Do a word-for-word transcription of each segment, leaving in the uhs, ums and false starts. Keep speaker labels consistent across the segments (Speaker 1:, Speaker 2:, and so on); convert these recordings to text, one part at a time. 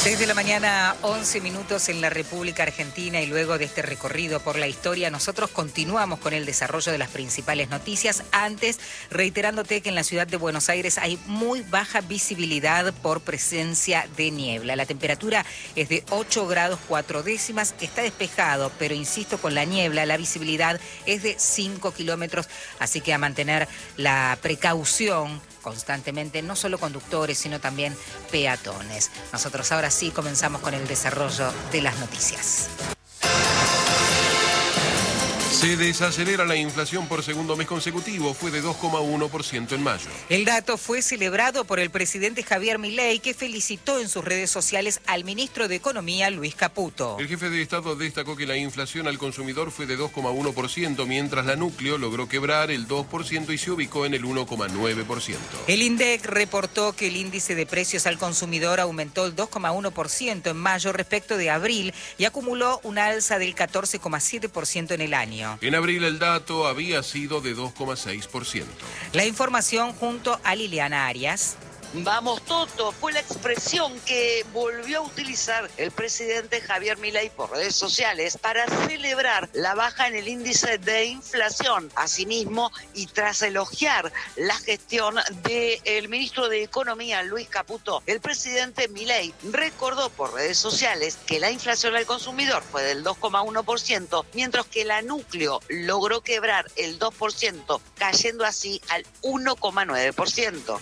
Speaker 1: seis de la mañana, once minutos en la República Argentina, y luego de este recorrido por la historia, nosotros continuamos con el desarrollo de las principales noticias. Antes, reiterándote que en la ciudad de Buenos Aires hay muy baja visibilidad por presencia de niebla. La temperatura es de ocho grados cuatro décimas, está despejado, pero insisto, con la niebla la visibilidad es de cinco kilómetros, así que a mantener la precaución constantemente, no solo conductores, sino también peatones. Nosotros ahora sí comenzamos con el desarrollo de las noticias.
Speaker 2: Se desacelera la inflación por segundo mes consecutivo, fue de dos coma uno por ciento en mayo.
Speaker 1: El dato fue celebrado por el presidente Javier Milei, que felicitó en sus redes sociales al ministro de Economía, Luis Caputo.
Speaker 2: El jefe de Estado destacó que la inflación al consumidor fue de dos coma uno por ciento, mientras la núcleo logró quebrar el dos por ciento y se ubicó en el uno coma nueve por ciento.
Speaker 1: El INDEC reportó que el índice de precios al consumidor aumentó el dos coma uno por ciento en mayo respecto de abril y acumuló una alza del catorce coma siete por ciento en el año.
Speaker 2: En abril el dato había sido de dos coma seis por ciento.
Speaker 1: La información junto a Liliana Arias.
Speaker 3: Vamos Toto, fue la expresión que volvió a utilizar el presidente Javier Milei por redes sociales para celebrar la baja en el índice de inflación. Asimismo, y tras elogiar la gestión del ministro de Economía, Luis Caputo, el presidente Milei recordó por redes sociales que la inflación al consumidor fue del dos coma uno por ciento, mientras que la núcleo logró quebrar el dos por ciento, cayendo así al uno coma nueve por ciento.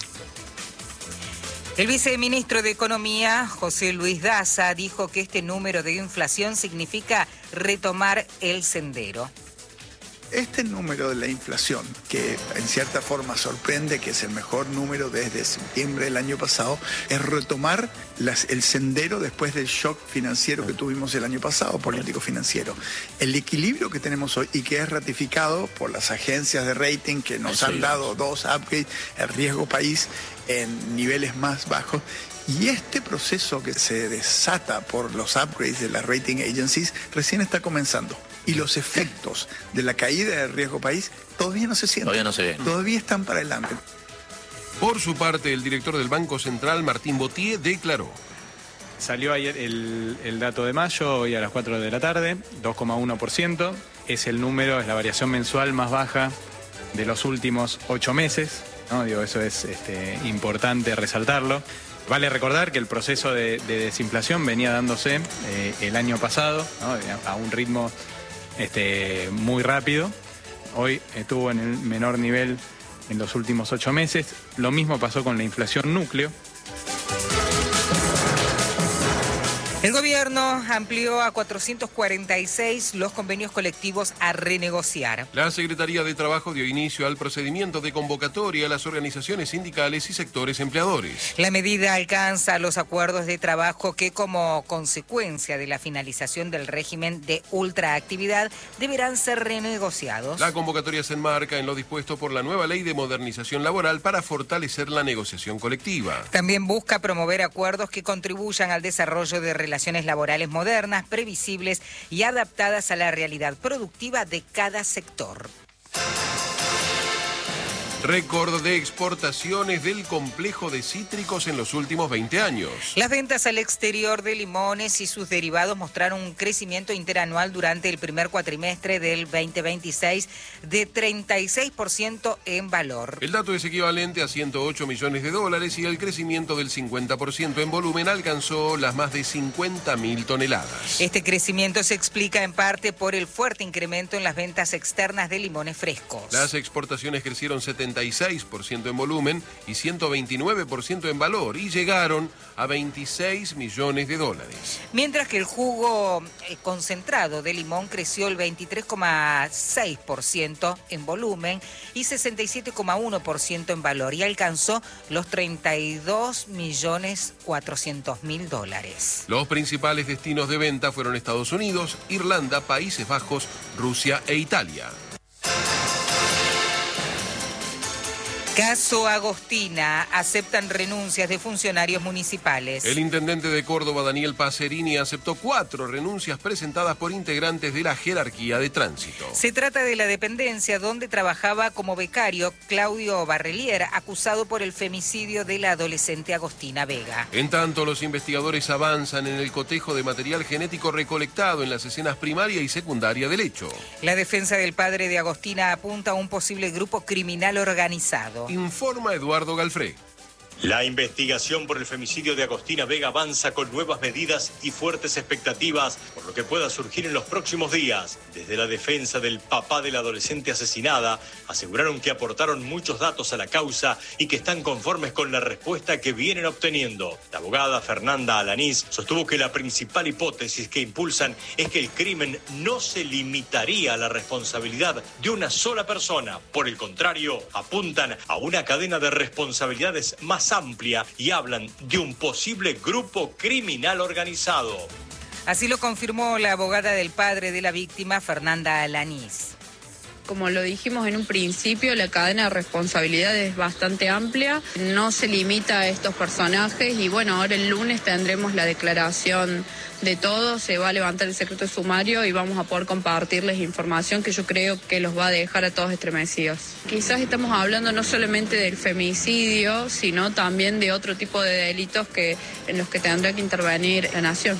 Speaker 1: El viceministro de Economía, José Luis Daza, dijo que este número de inflación significa retomar el sendero.
Speaker 4: Este número de la inflación, que en cierta forma sorprende, que es el mejor número desde septiembre del año pasado, es retomar las, el sendero después del shock financiero que tuvimos el año pasado, político-financiero. El equilibrio que tenemos hoy y que es ratificado por las agencias de rating que nos han dado dos upgrades, el riesgo país en niveles más bajos. Y este proceso que se desata por los upgrades de las rating agencies recién está comenzando. Y los efectos de la caída del riesgo país todavía no se sienten.
Speaker 5: Todavía no se ven.
Speaker 4: Todavía están para adelante.
Speaker 2: Por su parte, el director del Banco Central, Martín Botier, declaró.
Speaker 6: Salió ayer el, el dato de mayo, hoy a las cuatro de la tarde, dos coma uno por ciento. Es el número, es la variación mensual más baja de los últimos ocho meses. ¿No? Digo, eso es este, importante resaltarlo. Vale recordar que el proceso de, de desinflación venía dándose eh, el año pasado, ¿no? a un ritmo este, muy rápido. Hoy estuvo en el menor nivel en los últimos ocho meses. Lo mismo pasó con la inflación núcleo.
Speaker 1: El gobierno amplió a cuatrocientos cuarenta y seis los convenios colectivos a renegociar.
Speaker 2: La Secretaría de Trabajo dio inicio al procedimiento de convocatoria a las organizaciones sindicales y sectores empleadores.
Speaker 1: La medida alcanza los acuerdos de trabajo que, como consecuencia de la finalización del régimen de ultraactividad, deberán ser renegociados.
Speaker 2: La convocatoria se enmarca en lo dispuesto por la nueva Ley de Modernización Laboral para fortalecer la negociación colectiva.
Speaker 1: También busca promover acuerdos que contribuyan al desarrollo de relaciones relaciones laborales modernas, previsibles y adaptadas a la realidad productiva de cada sector.
Speaker 2: Récord de exportaciones del complejo de cítricos en los últimos veinte años.
Speaker 1: Las ventas al exterior de limones y sus derivados mostraron un crecimiento interanual durante el primer cuatrimestre del veinte veintiséis de treinta y seis por ciento en valor.
Speaker 2: El dato es equivalente a ciento ocho millones de dólares y el crecimiento del cincuenta por ciento en volumen alcanzó las más de cincuenta mil toneladas.
Speaker 1: Este crecimiento se explica en parte por el fuerte incremento en las ventas externas de limones frescos.
Speaker 2: Las exportaciones crecieron setenta y seis por ciento en volumen y ciento veintinueve por ciento en valor y llegaron a veintiséis millones de dólares.
Speaker 1: Mientras que el jugo concentrado de limón creció el veintitrés coma seis por ciento en volumen y sesenta y siete coma uno por ciento en valor y alcanzó los treinta y dos millones cuatrocientos mil dólares.
Speaker 2: Los principales destinos de venta fueron Estados Unidos, Irlanda, Países Bajos, Rusia e Italia.
Speaker 1: Caso Agostina, aceptan renuncias de funcionarios municipales.
Speaker 2: El intendente de Córdoba, Daniel Pacerini, aceptó cuatro renuncias presentadas por integrantes de la jerarquía de tránsito.
Speaker 1: Se trata de la dependencia donde trabajaba como becario Claudio Barrelier, acusado por el femicidio de la adolescente Agostina Vega.
Speaker 2: En tanto, los investigadores avanzan en el cotejo de material genético recolectado en las escenas primaria y secundaria del hecho.
Speaker 1: La defensa del padre de Agostina apunta a un posible grupo criminal organizado.
Speaker 2: Informa Eduardo Galfré.
Speaker 5: La investigación por el femicidio de Agostina Vega avanza con nuevas medidas y fuertes expectativas por lo que pueda surgir en los próximos días. Desde la defensa del papá de la adolescente asesinada, aseguraron que aportaron muchos datos a la causa y que están conformes con la respuesta que vienen obteniendo. La abogada Fernanda Alanís sostuvo que la principal hipótesis que impulsan es que el crimen no se limitaría a la responsabilidad de una sola persona. Por el contrario, apuntan a una cadena de responsabilidades más amplia y hablan de un posible grupo criminal organizado.
Speaker 1: Así lo confirmó la abogada del padre de la víctima, Fernanda Alanís.
Speaker 7: Como lo dijimos en un principio, la cadena de responsabilidad es bastante amplia, no se limita a estos personajes y bueno, ahora el lunes tendremos la declaración de todos, se va a levantar el secreto sumario y vamos a poder compartirles información que yo creo que los va a dejar a todos estremecidos. Quizás estamos hablando no solamente del femicidio, sino también de otro tipo de delitos que, en los que tendrá que intervenir la nación.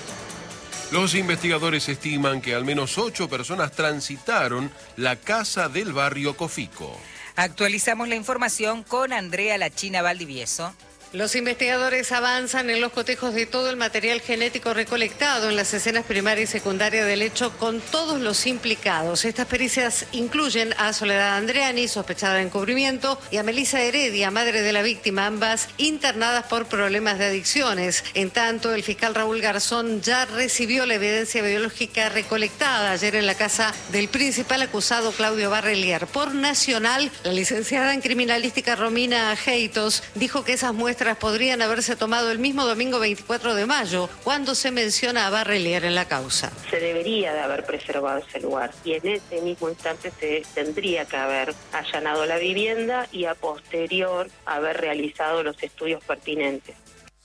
Speaker 2: Los investigadores estiman que al menos ocho personas transitaron la casa del barrio Cofico.
Speaker 1: Actualizamos la información con Andrea La China Valdivieso.
Speaker 8: Los investigadores avanzan en los cotejos de todo el material genético recolectado en las escenas primaria y secundaria del hecho con todos los implicados. Estas pericias incluyen a Soledad Andreani, sospechada de encubrimiento, y a Melissa Heredia, madre de la víctima, ambas internadas por problemas de adicciones. En tanto, el fiscal Raúl Garzón ya recibió la evidencia biológica recolectada ayer en la casa del principal acusado, Claudio Barrelier. Por Nacional, la licenciada en criminalística Romina Heitos dijo que esas muestras podrían haberse tomado el mismo domingo veinticuatro de mayo, cuando se menciona a Barrelier en la causa.
Speaker 9: Se debería de haber preservado ese lugar y en ese mismo instante se tendría que haber allanado la vivienda y a posterior haber realizado los estudios pertinentes.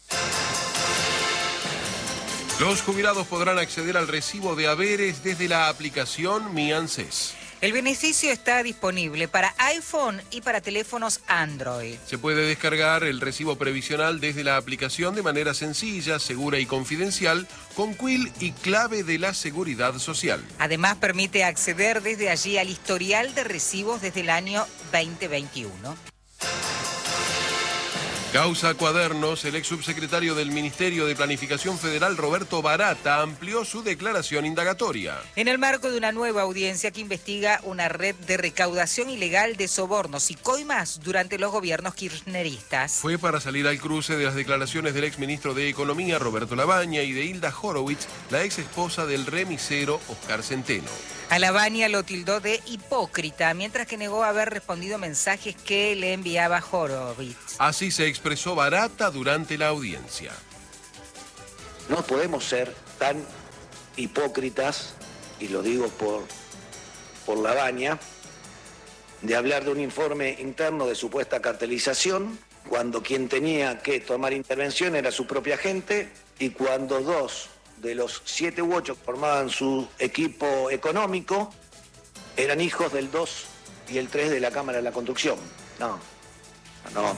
Speaker 2: Los jubilados podrán acceder al recibo de haberes desde la aplicación Mi ANSES.
Speaker 1: El beneficio está disponible para iPhone y para teléfonos Android.
Speaker 2: Se puede descargar el recibo previsional desde la aplicación de manera sencilla, segura y confidencial, con quill y clave de la Seguridad Social.
Speaker 1: Además, permite acceder desde allí al historial de recibos desde el año veinte veintiuno.
Speaker 2: Causa Cuadernos, el ex subsecretario del Ministerio de Planificación Federal, Roberto Barata, amplió su declaración indagatoria.
Speaker 1: En el marco de una nueva audiencia que investiga una red de recaudación ilegal de sobornos y coimas durante los gobiernos kirchneristas.
Speaker 2: Fue para salir al cruce de las declaraciones del exministro de Economía, Roberto Labaña, y de Hilda Horowitz, la ex esposa del remisero Oscar Centeno.
Speaker 1: A Labaña lo tildó de hipócrita, mientras que negó haber respondido mensajes que le enviaba Horowitz.
Speaker 2: Así se expresó Barata durante la audiencia.
Speaker 10: No podemos ser tan hipócritas, y lo digo por, por Labaña, de hablar de un informe interno de supuesta cartelización, cuando quien tenía que tomar intervención era su propia gente, y cuando dos de los siete u ocho que formaban su equipo económico eran hijos del dos y el tres de la Cámara de la Construcción. No, no.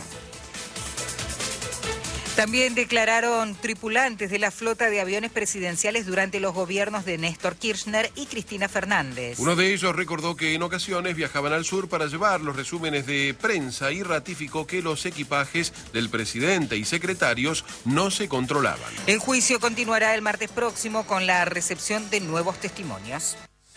Speaker 1: También declararon tripulantes de la flota de aviones presidenciales durante los gobiernos de Néstor Kirchner y Cristina Fernández.
Speaker 2: Uno de ellos recordó que en ocasiones viajaban al sur para llevar los resúmenes de prensa y ratificó que los equipajes del presidente y secretarios no se controlaban.
Speaker 1: El juicio continuará el martes próximo con la recepción de nuevos testimonios.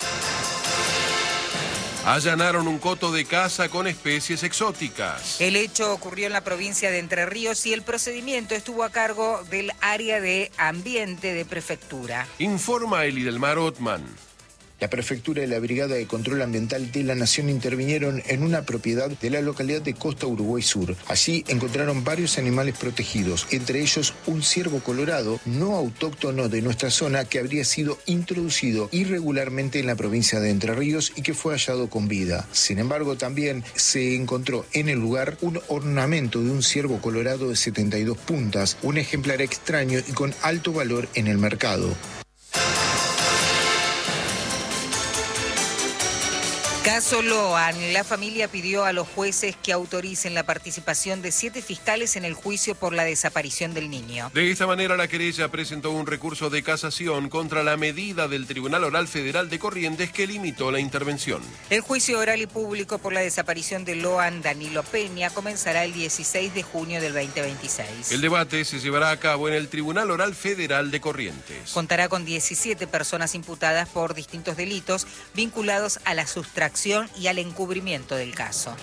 Speaker 2: Allanaron un coto de caza con especies exóticas.
Speaker 1: El hecho ocurrió en la provincia de Entre Ríos y el procedimiento estuvo a cargo del área de ambiente de prefectura.
Speaker 2: Informa Elidelmar Otman.
Speaker 11: La prefectura y la Brigada de Control Ambiental de la Nación intervinieron en una propiedad de la localidad de Costa Uruguay Sur. Allí encontraron varios animales protegidos, entre ellos un ciervo colorado no autóctono de nuestra zona que habría sido introducido irregularmente en la provincia de Entre Ríos y que fue hallado con vida. Sin embargo, también se encontró en el lugar un ornamento de un ciervo colorado de setenta y dos puntas, un ejemplar extraño y con alto valor en el mercado.
Speaker 1: Caso Loan, la familia pidió a los jueces que autoricen la participación de siete fiscales en el juicio por la desaparición del niño.
Speaker 2: De esta manera, la querella presentó un recurso de casación contra la medida del Tribunal Oral Federal de Corrientes que limitó la intervención.
Speaker 1: El juicio oral y público por la desaparición de Loan Danilo Peña comenzará el dieciséis de junio del veinte veintiséis.
Speaker 2: El debate se llevará a cabo en el Tribunal Oral Federal de Corrientes.
Speaker 1: Contará con diecisiete personas imputadas por distintos delitos vinculados a la sustracción y al encubrimiento del caso.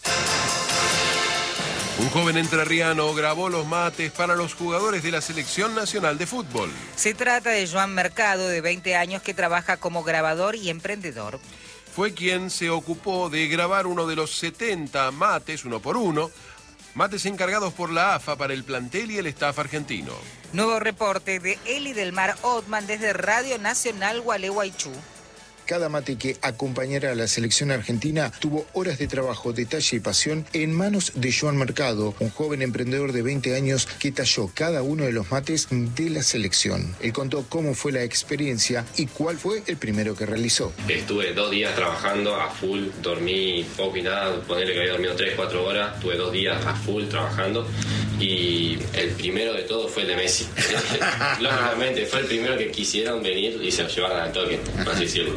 Speaker 2: Un joven entrerriano grabó los mates para los jugadores de la Selección Nacional de Fútbol.
Speaker 1: Se trata de Joan Mercado, de veinte años, que trabaja como grabador y emprendedor.
Speaker 2: Fue quien se ocupó de grabar uno de los setenta mates, uno por uno, mates encargados por la A F A para el plantel y el staff argentino.
Speaker 1: Nuevo reporte de Eli del Mar Othman desde Radio Nacional Gualeguaychú.
Speaker 11: Cada mate que acompañara a la selección argentina tuvo horas de trabajo, detalle y pasión en manos de Joan Mercado, un joven emprendedor de veinte años que talló cada uno de los mates de la selección. Él contó cómo fue la experiencia y cuál fue el primero que realizó.
Speaker 12: Estuve dos días trabajando a full, dormí poco y nada, ponerle que había dormido tres, cuatro horas, estuve dos días a full trabajando y el primero de todo fue el de Messi. Lógicamente fue el primero que quisieron venir y se lo llevaron al toque, por así decirlo.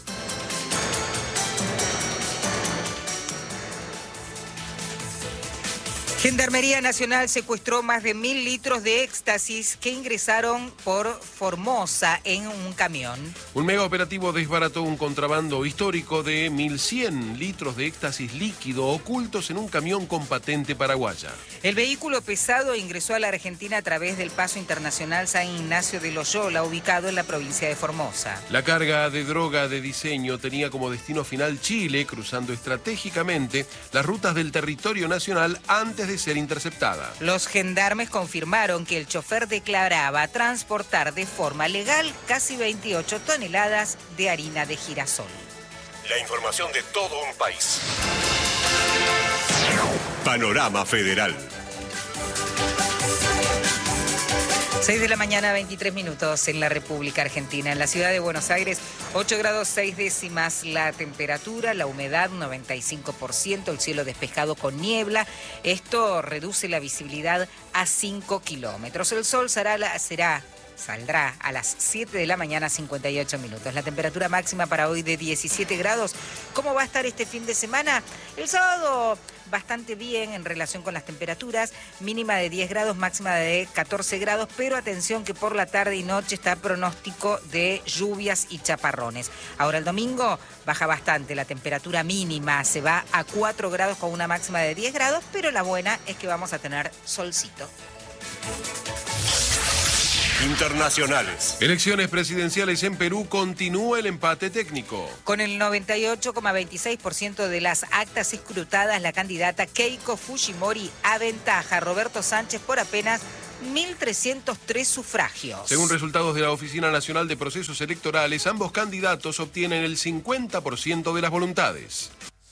Speaker 1: Gendarmería Nacional secuestró más de mil litros de éxtasis que ingresaron por Formosa en un camión.
Speaker 2: Un mega operativo desbarató un contrabando histórico de mil cien litros de éxtasis líquido ocultos en un camión con patente paraguaya.
Speaker 1: El vehículo pesado ingresó a la Argentina a través del paso internacional San Ignacio de Loyola, ubicado en la provincia de Formosa.
Speaker 2: La carga de droga de diseño tenía como destino final Chile, cruzando estratégicamente las rutas del territorio nacional antes de ser interceptada.
Speaker 1: Los gendarmes confirmaron que el chofer declaraba transportar de forma legal casi veintiocho toneladas de harina de girasol.
Speaker 13: La información de todo un país. Panorama Federal.
Speaker 1: seis de la mañana, veintitrés minutos en la República Argentina. En la ciudad de Buenos Aires, ocho grados seis décimas la temperatura, la humedad noventa y cinco por ciento, el cielo despejado con niebla. Esto reduce la visibilidad a cinco kilómetros. El sol será, será saldrá a las siete de la mañana, cincuenta y ocho minutos. La temperatura máxima para hoy de diecisiete grados. ¿Cómo va a estar este fin de semana? El sábado bastante bien en relación con las temperaturas, mínima de diez grados, máxima de catorce grados, pero atención que por la tarde y noche está pronóstico de lluvias y chaparrones. Ahora el domingo baja bastante, la temperatura mínima se va a cuatro grados con una máxima de diez grados, pero la buena es que vamos a tener solcito.
Speaker 13: Internacionales.
Speaker 2: Elecciones presidenciales en Perú, continúa el empate técnico.
Speaker 1: Con el noventa y ocho coma veintiséis por ciento de las actas escrutadas, la candidata Keiko Fujimori aventaja a Roberto Sánchez por apenas mil trescientos tres sufragios.
Speaker 2: Según resultados de la Oficina Nacional de Procesos Electorales, ambos candidatos obtienen el cincuenta por ciento de las voluntades.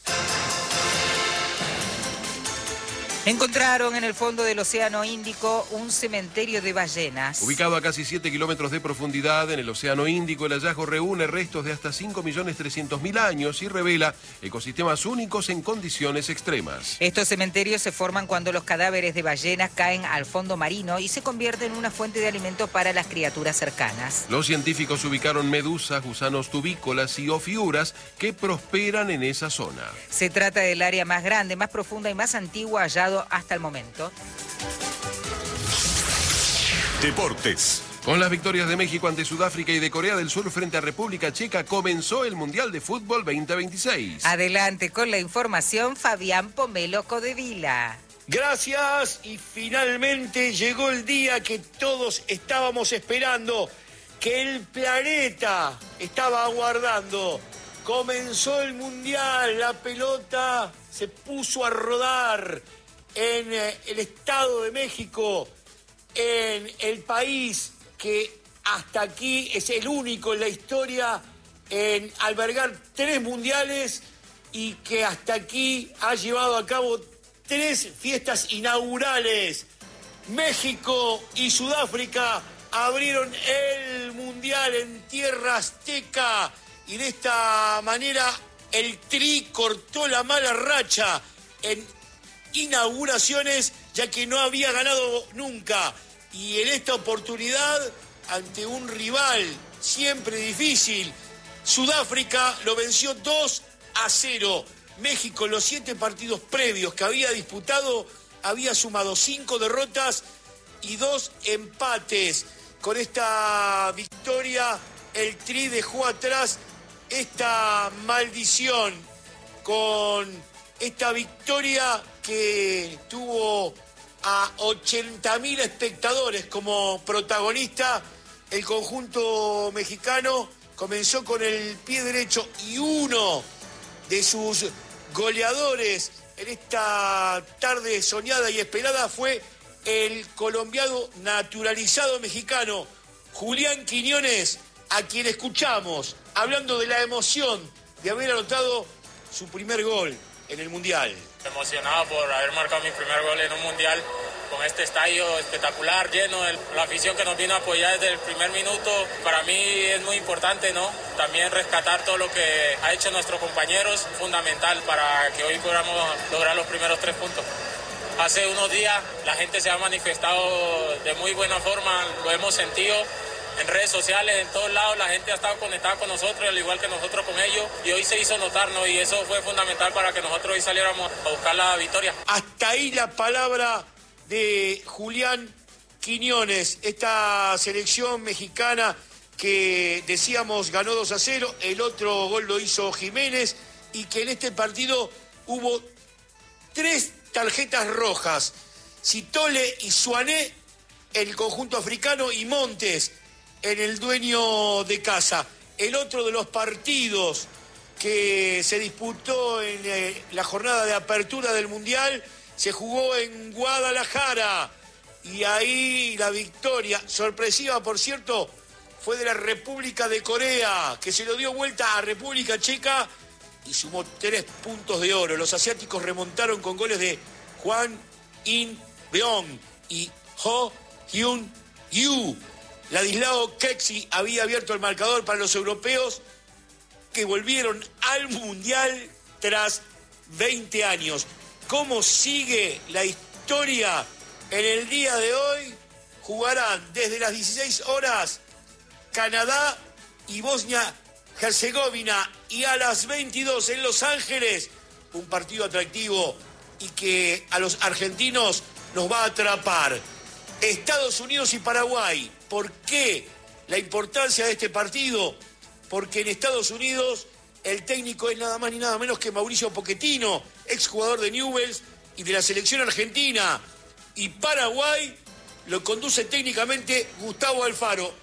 Speaker 1: Encontraron en el fondo del Océano Índico un cementerio de ballenas.
Speaker 2: Ubicado a casi siete kilómetros de profundidad en el Océano Índico, el hallazgo reúne restos de hasta cinco millones trescientos mil años y revela ecosistemas únicos en condiciones extremas.
Speaker 1: Estos cementerios se forman cuando los cadáveres de ballenas caen al fondo marino y se convierten en una fuente de alimento para las criaturas cercanas.
Speaker 2: Los científicos ubicaron medusas, gusanos tubícolas y ofiuras que prosperan en esa zona.
Speaker 1: Se trata del área más grande, más profunda y más antigua hallado hasta el momento.
Speaker 13: Deportes.
Speaker 2: Con las victorias de México ante Sudáfrica y de Corea del Sur frente a República Checa, comenzó el Mundial de Fútbol veinte veintiséis.
Speaker 1: Adelante con la información, Fabián Pomelo Codevila.
Speaker 14: Gracias, y finalmente llegó el día que todos estábamos esperando. que el planeta estaba aguardando. Comenzó el Mundial, la pelota se puso a rodar en el Estado de México, en el país que hasta aquí es el único en la historia en albergar tres mundiales y que hasta aquí ha llevado a cabo tres fiestas inaugurales. México y Sudáfrica abrieron el mundial en tierra azteca y de esta manera el Tri cortó la mala racha en inauguraciones, ya que no había ganado nunca. Y en esta oportunidad, ante un rival siempre difícil, Sudáfrica lo venció dos a cero. México, los siete partidos previos que había disputado, había sumado cinco derrotas y dos empates. Con esta victoria, el Tri dejó atrás esta maldición. Con esta victoria que tuvo a ochenta mil espectadores como protagonista, el conjunto mexicano comenzó con el pie derecho y uno de sus goleadores en esta tarde soñada y esperada fue el colombiano naturalizado mexicano Julián Quiñones, a quien escuchamos hablando de la emoción de haber anotado su primer gol en el Mundial.
Speaker 15: Emocionado por haber marcado mi primer gol en un Mundial con este estadio espectacular, lleno de la afición que nos vino a apoyar desde el primer minuto. Para mí es muy importante, ¿no? También rescatar todo lo que ha hecho nuestros compañeros, fundamental para que hoy podamos lograr los primeros tres puntos. Hace unos días la gente se ha manifestado de muy buena forma, lo hemos sentido en redes sociales, en todos lados la gente ha estado conectada con nosotros, al igual que nosotros con ellos, y hoy se hizo notar, ¿no? Y eso fue fundamental para que nosotros hoy saliéramos a buscar la victoria.
Speaker 14: Hasta ahí la palabra de Julián Quiñones, esta selección mexicana que decíamos ganó dos a cero, el otro gol lo hizo Jiménez, y que en este partido hubo tres tarjetas rojas, Citole y Suané, el conjunto africano, y Montes, en el dueño de casa. El otro de los partidos que se disputó en eh, la jornada de apertura del Mundial se jugó en Guadalajara, y ahí la victoria, sorpresiva por cierto, fue de la República de Corea, que se lo dio vuelta a República Checa y sumó tres puntos de oro. Los asiáticos remontaron con goles de Hwang In-beong y Ho Hyun-yu. Ladislao Keksi había abierto el marcador para los europeos, que volvieron al Mundial tras veinte años. ¿Cómo sigue la historia en el día de hoy? Jugarán desde las dieciséis horas Canadá y Bosnia-Herzegovina, y a las veintidós en Los Ángeles, un partido atractivo y que a los argentinos nos va a atrapar. Estados Unidos y Paraguay. ¿Por qué la importancia de este partido? Porque en Estados Unidos el técnico es nada más ni nada menos que Mauricio Pochettino, exjugador de Newell's y de la selección argentina. Y Paraguay lo conduce técnicamente Gustavo Alfaro.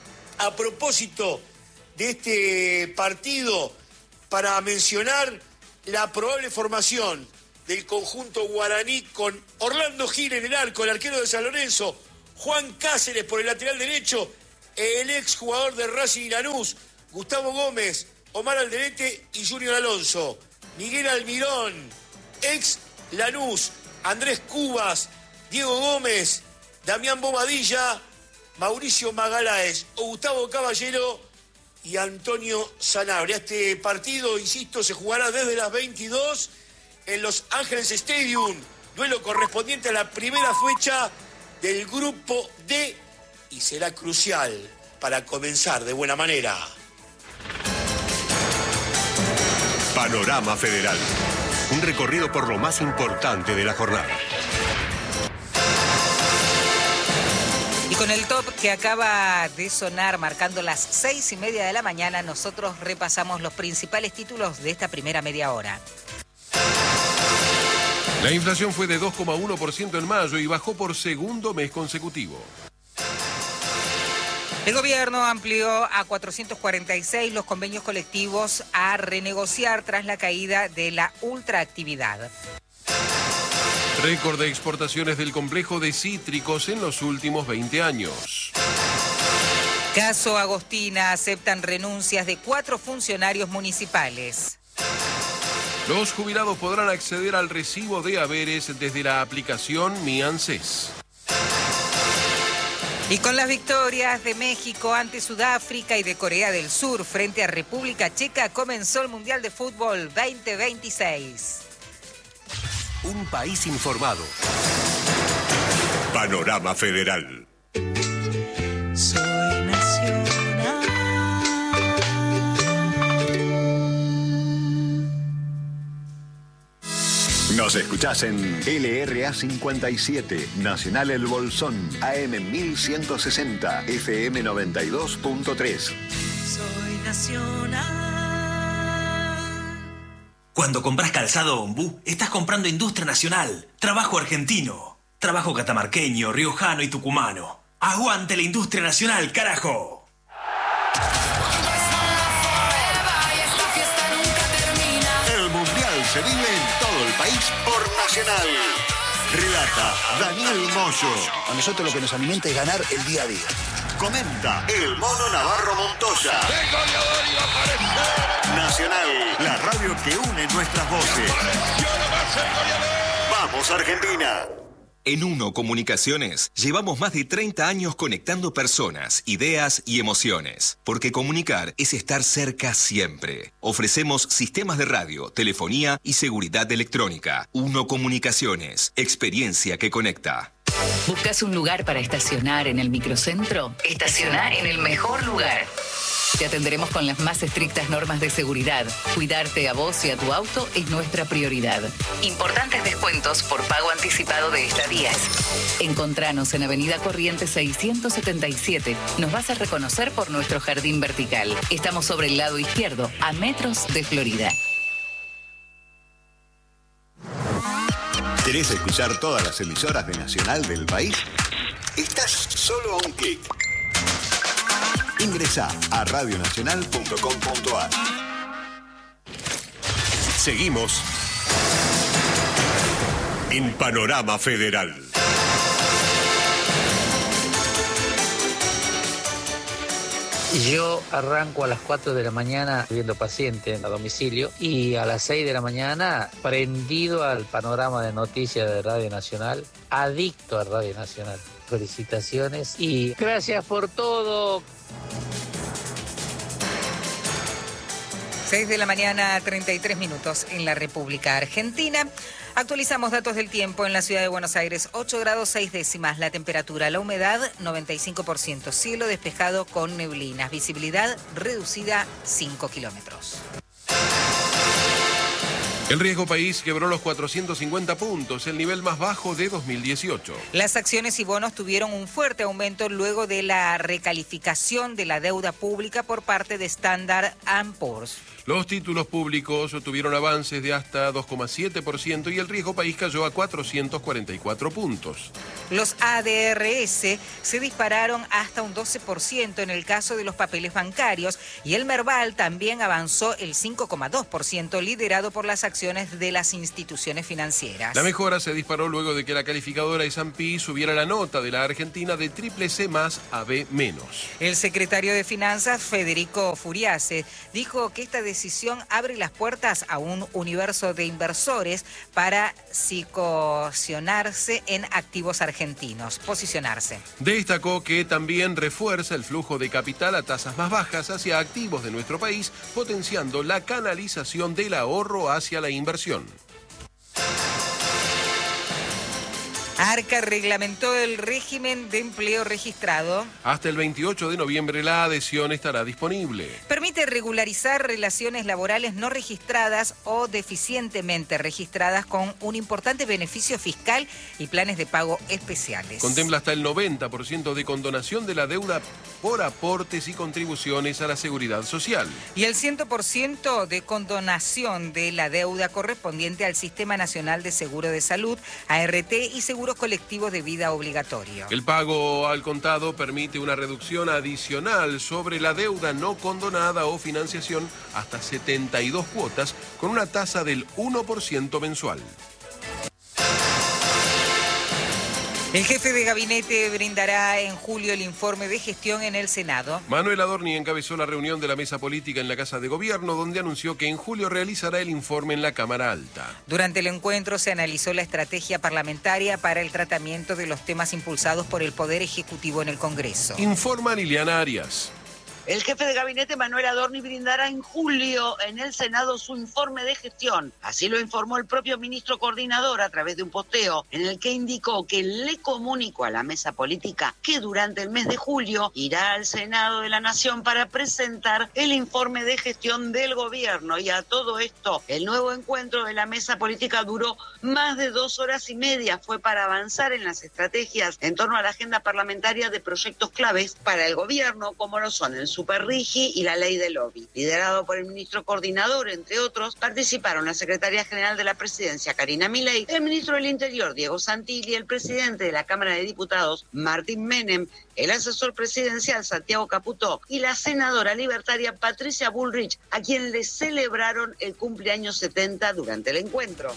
Speaker 14: A propósito de este partido, para mencionar la probable formación del conjunto guaraní, con Orlando Gil en el arco, el arquero de San Lorenzo, Juan Cáceres por el lateral derecho, el ex jugador de Racing y Lanús, Gustavo Gómez, Omar Alderete y Junior Alonso, Miguel Almirón, ex Lanús, Andrés Cubas, Diego Gómez, Damián Bobadilla, Mauricio Magaláes, Gustavo Caballero y Antonio Sanabria. Este partido, insisto, se jugará desde las veintidós en Los Ángeles Stadium, duelo correspondiente a la primera fecha del Grupo D, y será crucial para comenzar de buena manera.
Speaker 13: Panorama Federal, un recorrido por lo más importante de la jornada.
Speaker 1: Y con el top que acaba de sonar, marcando las seis y media de la mañana, nosotros repasamos los principales títulos de esta primera media hora.
Speaker 2: La inflación fue de dos coma uno por ciento en mayo y bajó por segundo mes consecutivo.
Speaker 1: El gobierno amplió a cuatrocientos cuarenta y seis los convenios colectivos a renegociar tras la caída de la ultraactividad.
Speaker 2: Récord de exportaciones del complejo de cítricos en los últimos veinte años.
Speaker 1: Caso Agostina, aceptan renuncias de cuatro funcionarios municipales.
Speaker 2: Los jubilados podrán acceder al recibo de haberes desde la aplicación Mi ANSES.
Speaker 1: Y con las victorias de México ante Sudáfrica y de Corea del Sur frente a República Checa, comenzó el Mundial de Fútbol veinte veintiséis.
Speaker 13: Un país informado. Panorama Federal.
Speaker 1: Soy nacional.
Speaker 16: Nos escuchás en L R A cincuenta y siete, Nacional El Bolsón, A M mil ciento sesenta, F M noventa y dos punto tres.
Speaker 1: Soy nacional.
Speaker 17: Cuando compras calzado Ombú, estás comprando industria nacional, trabajo argentino, trabajo catamarqueño, riojano y tucumano. ¡Aguante la industria nacional, carajo!
Speaker 16: El Mundial se vive en todo el país por Nacional. Relata Daniel Moyo.
Speaker 18: A nosotros lo que nos alimenta es ganar el día a día.
Speaker 16: Comenta el Mono Navarro Montoya. Nacional, la radio que une nuestras voces. ¡Vamos, Argentina!
Speaker 19: En Uno Comunicaciones llevamos más de treinta años conectando personas, ideas y emociones. Porque comunicar es estar cerca siempre. Ofrecemos sistemas de radio, telefonía y seguridad electrónica. Uno Comunicaciones, experiencia que conecta.
Speaker 20: ¿Buscas un lugar para estacionar en el microcentro? Estaciona en el mejor lugar. Te atenderemos con las más estrictas normas de seguridad. Cuidarte a vos y a tu auto es nuestra prioridad. Importantes descuentos por pago anticipado de estadías. Encontranos en Avenida Corrientes seiscientos setenta y siete. Nos vas a reconocer por nuestro jardín vertical. Estamos sobre el lado izquierdo, a metros de Florida.
Speaker 16: ¿Querés escuchar todas las emisoras de Nacional del país? Estás solo a un clic. Ingresá a radio nacional punto com punto a r.
Speaker 13: Seguimos en Panorama Federal.
Speaker 21: Yo arranco a las cuatro de la mañana viendo pacientes a domicilio y a las seis de la mañana prendido al panorama de noticias de Radio Nacional, adicto a Radio Nacional. Felicitaciones y gracias por todo.
Speaker 1: seis de la mañana, treinta y tres minutos en la República Argentina. Actualizamos datos del tiempo en la ciudad de Buenos Aires. ocho grados seis décimas la temperatura, la humedad noventa y cinco por ciento, cielo despejado con neblinas, visibilidad reducida cinco kilómetros.
Speaker 2: El riesgo país quebró los cuatrocientos cincuenta puntos, el nivel más bajo de dos mil dieciocho.
Speaker 1: Las acciones y bonos tuvieron un fuerte aumento luego de la recalificación de la deuda pública por parte de Standard and Poor's.
Speaker 2: Los títulos públicos tuvieron avances de hasta dos coma siete por ciento y el riesgo país cayó a cuatrocientos cuarenta y cuatro puntos.
Speaker 1: Los A D R S se dispararon hasta un doce por ciento en el caso de los papeles bancarios y el Merval también avanzó el cinco coma dos por ciento, liderado por las acciones de las instituciones financieras.
Speaker 2: La mejora se disparó luego de que la calificadora S and P subiera la nota de la Argentina de triple C más a B menos.
Speaker 1: El secretario de Finanzas, Federico Furiase, dijo que esta decisión abre las puertas a un universo de inversores para posicionarse en activos argentinos. Posicionarse.
Speaker 2: Destacó que también refuerza el flujo de capital a tasas más bajas hacia activos de nuestro país, potenciando la canalización del ahorro hacia la inversión.
Speaker 1: ARCA reglamentó el régimen de empleo registrado.
Speaker 2: Hasta el veintiocho de noviembre la adhesión estará disponible.
Speaker 1: Permite regularizar relaciones laborales no registradas o deficientemente registradas con un importante beneficio fiscal y planes de pago especiales.
Speaker 2: Contempla hasta el noventa por ciento de condonación de la deuda por aportes y contribuciones a la seguridad social.
Speaker 1: Y el cien por ciento de condonación de la deuda correspondiente al Sistema Nacional de Seguro de Salud, A R T y Seguro seguros colectivos de vida obligatorio.
Speaker 2: El pago al contado permite una reducción adicional sobre la deuda no condonada o financiación hasta setenta y dos cuotas con una tasa del uno por ciento mensual.
Speaker 1: El jefe de gabinete brindará en julio el informe de gestión en el Senado.
Speaker 2: Manuel Adorni encabezó la reunión de la mesa política en la Casa de Gobierno, donde anunció que en julio realizará el informe en la Cámara Alta.
Speaker 1: Durante el encuentro se analizó la estrategia parlamentaria para el tratamiento de los temas impulsados por el Poder Ejecutivo en el Congreso.
Speaker 2: Informa Liliana Arias.
Speaker 3: El jefe de gabinete, Manuel Adorni, brindará en julio en el Senado su informe de gestión. Así lo informó el propio ministro coordinador a través de un posteo en el que indicó que le comunicó a la mesa política que durante el mes de julio irá al Senado de la Nación para presentar el informe de gestión del gobierno. Y a todo esto, el nuevo encuentro de la mesa política duró más de dos horas y media. Fue para avanzar en las estrategias en torno a la agenda parlamentaria de proyectos claves para el gobierno, como lo son el Superrigi y la ley del lobby. Liderado por el ministro coordinador, entre otros, participaron la secretaria general de la presidencia, Karina Milei, el ministro del Interior, Diego Santilli, el presidente de la Cámara de Diputados, Martín Menem, el asesor presidencial, Santiago Caputó, y la senadora libertaria, Patricia Bullrich, a quien le celebraron el cumpleaños setenta durante el encuentro.